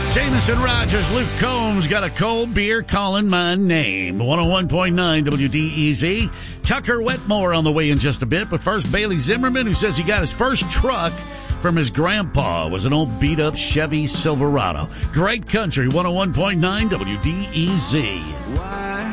Jameson Rogers, Luke Combs got a cold beer calling my name. 101.9 WDEZ. Tucker Wetmore on the way in just a bit. But first, Bailey Zimmerman, who says he got his first truck from his grandpa. It was an old beat-up Chevy Silverado. Great country, 101.9 WDEZ.